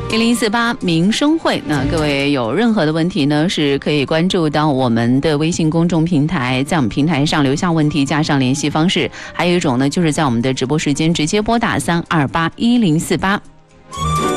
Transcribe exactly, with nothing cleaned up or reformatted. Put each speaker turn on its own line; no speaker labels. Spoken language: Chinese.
一零四八民生会，那各位有任何的问题呢，是可以关注到我们的微信公众平台，在我们平台上留下问题，加上联系方式。还有一种呢，就是在我们的直播时间直接拨打三二八一零四八。